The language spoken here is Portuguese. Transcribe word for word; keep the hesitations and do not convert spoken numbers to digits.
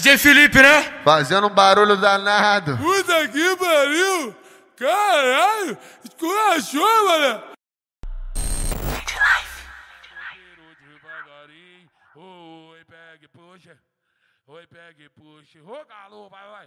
J Felipe, né? Fazendo um barulho danado. Puta que pariu! Caralho! Esculachou, mano! Oi, pega e puxa. Oi, pega e puxa. Ô, calor, vai, vai.